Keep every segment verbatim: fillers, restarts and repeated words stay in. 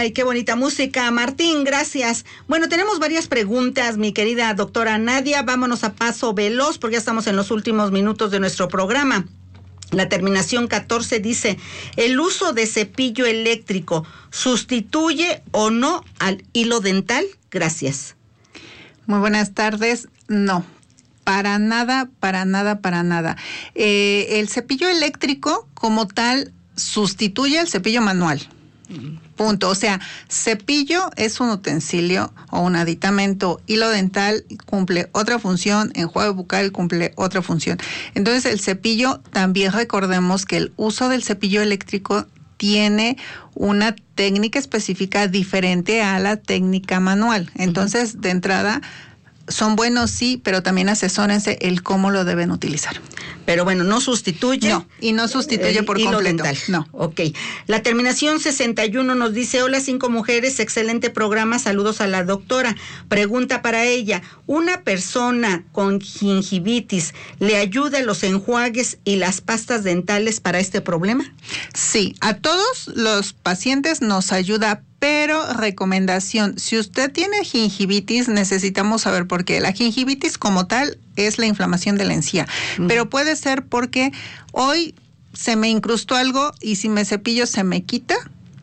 Ay, qué bonita música. Martín, gracias. Bueno, tenemos varias preguntas, mi querida doctora Nadia. Vámonos a paso veloz porque ya estamos en los últimos minutos de nuestro programa. La terminación catorce dice, ¿el uso de cepillo eléctrico sustituye o no al hilo dental? Gracias. Muy buenas tardes. No, para nada, para nada, para nada. Eh, el cepillo eléctrico como tal sustituye al cepillo manual. Punto. O sea, cepillo es un utensilio o un aditamento, hilo dental cumple otra función, enjuague bucal cumple otra función. Entonces, el cepillo, también recordemos que el uso del cepillo eléctrico tiene una técnica específica diferente a la técnica manual. Entonces, de entrada, son buenos, sí, pero también asesórense el cómo lo deben utilizar. Pero bueno, no sustituye. No, y no sustituye el por hilo completo. dental. No. Ok. La terminación sesenta y uno nos dice, hola cinco mujeres, excelente programa, saludos a la doctora. Pregunta para ella, ¿una persona con gingivitis le ayuda los enjuagues y las pastas dentales para este problema? Sí, a todos los pacientes nos ayuda, pero recomendación, si usted tiene gingivitis, necesitamos saber por qué. La gingivitis como tal es la inflamación de la encía, mm. pero puede ser porque hoy se me incrustó algo y si me cepillo se me quita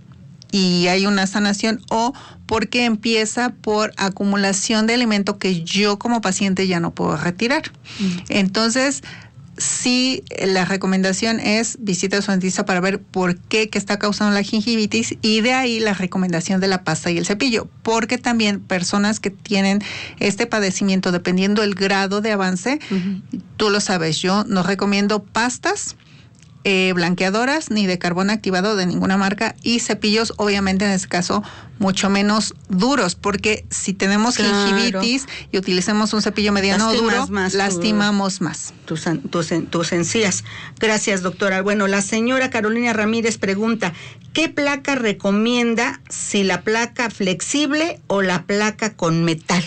y hay una sanación, o porque empieza por acumulación de alimento que yo como paciente ya no puedo retirar. Mm. Entonces, sí, la recomendación es visita a su dentista para ver por qué que está causando la gingivitis, y de ahí la recomendación de la pasta y el cepillo, porque también personas que tienen este padecimiento, dependiendo el grado de avance, uh-huh. tú lo sabes, yo no recomiendo pastas, eh, blanqueadoras, ni de carbón activado de ninguna marca, y cepillos, obviamente en este caso, mucho menos duros, porque si tenemos claro. gingivitis y utilicemos un cepillo mediano Lastimas duro, más lastimamos tu, más. Tus, tus, tus encías. Gracias, doctora. Bueno, la señora Carolina Ramírez pregunta, ¿qué placa recomienda, si la placa flexible o la placa con metal?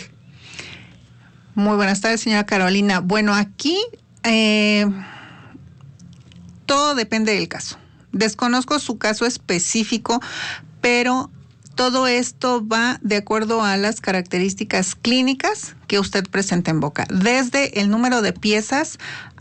Muy buenas tardes, señora Carolina. Bueno, aquí eh, todo depende del caso. Desconozco su caso específico, pero todo esto va de acuerdo a las características clínicas que usted presenta en boca. Desde el número de piezas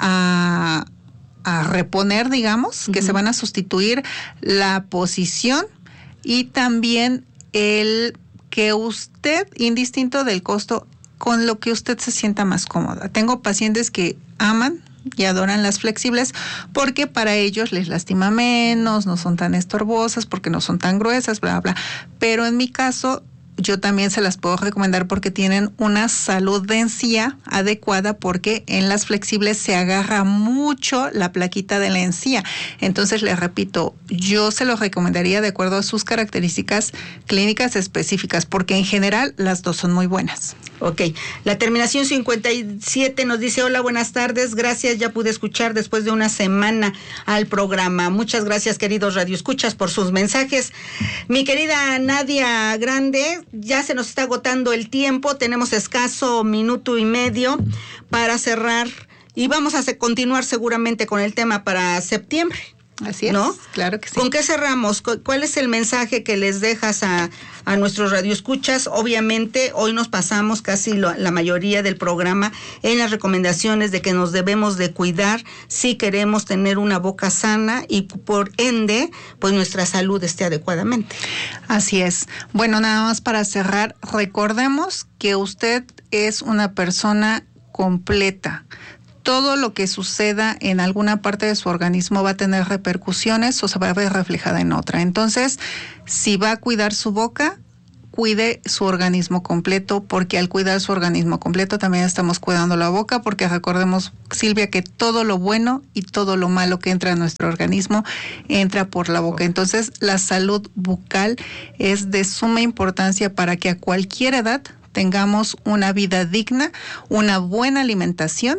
a, a reponer, digamos, uh-huh. que se van a sustituir, la posición y también el que usted, indistinto del costo, con lo que usted se sienta más cómoda. Tengo pacientes que aman y adoran las flexibles porque para ellos les lastima menos, no son tan estorbosas, porque no son tan gruesas, bla, bla. Pero en mi caso, yo también se las puedo recomendar porque tienen una salud de encía adecuada, porque en las flexibles se agarra mucho la plaquita de la encía. Entonces, les repito, yo se los recomendaría de acuerdo a sus características clínicas específicas, porque en general las dos son muy buenas. Ok, la terminación cincuenta y siete nos dice, hola, buenas tardes, gracias, ya pude escuchar después de una semana al programa. Muchas gracias, queridos radioescuchas, por sus mensajes. Mi querida Nadia Grande, ya se nos está agotando el tiempo, tenemos escaso minuto y medio para cerrar y vamos a continuar seguramente con el tema para septiembre. Así es, ¿no? Claro que sí. ¿Con qué cerramos? ¿Cuál es el mensaje que les dejas a, a nuestros radioescuchas? Obviamente, hoy nos pasamos casi lo, la mayoría del programa en las recomendaciones de que nos debemos de cuidar si queremos tener una boca sana y por ende, pues nuestra salud esté adecuadamente. Así es. Bueno, nada más para cerrar, recordemos que usted es una persona completa. Todo lo que suceda en alguna parte de su organismo va a tener repercusiones o se va a ver reflejada en otra. Entonces, si va a cuidar su boca, cuide su organismo completo, porque al cuidar su organismo completo también estamos cuidando la boca, porque recordemos, Silvia, que todo lo bueno y todo lo malo que entra a nuestro organismo entra por la boca. Entonces, la salud bucal es de suma importancia para que a cualquier edad tengamos una vida digna, una buena alimentación,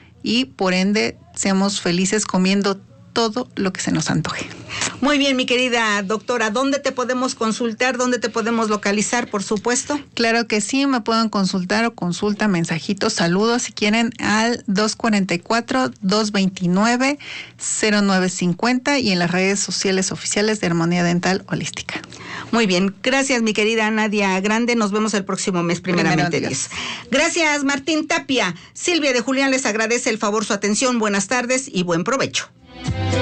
y por ende seamos felices comiendo todo lo que se nos antoje. Muy bien, mi querida doctora, ¿dónde te podemos consultar? ¿Dónde te podemos localizar, por supuesto? Claro que sí, me pueden consultar o consulta, mensajitos, saludos si quieren al dos cuatro cuatro, dos dos nueve, cero nueve cinco cero y en las redes sociales oficiales de Armonía Dental Holística. Muy bien, gracias mi querida Nadia Grande, nos vemos el próximo mes, primeramente Dios. Gracias Martín Tapia. Silvia de Julián les agradece el favor su atención, buenas tardes y buen provecho.